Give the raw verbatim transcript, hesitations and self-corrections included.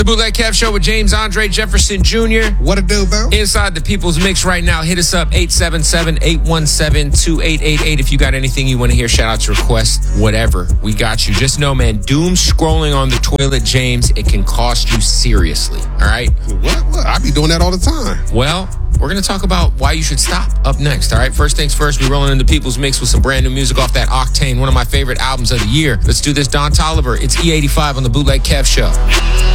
the Bootleg Kev Show with James Andre Jefferson Junior What it do, Bill? Inside the People's Mix right now. Hit us up, eight seven seven, eight one seven, two eight eight eight. If you got anything you want to hear, shout outs, requests, whatever. We got you. Just know, man, doom scrolling on the toilet, James, it can cost you seriously. All right? What? What? I be doing that all the time. Well, we're going to talk about why you should stop up next, all right? First things first, we're rolling into People's Mix with some brand new music off that Octane, one of my favorite albums of the year. Let's do this, Don Toliver. It's E eighty-five on the Bootleg Kev Show.